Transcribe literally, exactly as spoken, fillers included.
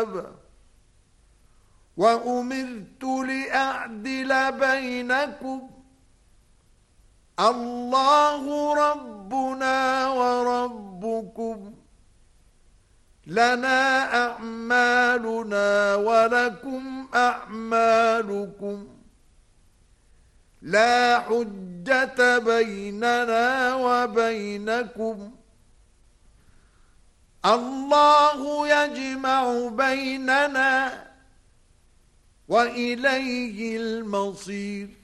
وأمرت لأعدل بينكم الله ربنا وربكم لنا أعمالنا ولكم أعمالكم لا حجة بيننا وبينكم الله يجمع بيننا وإليه المصير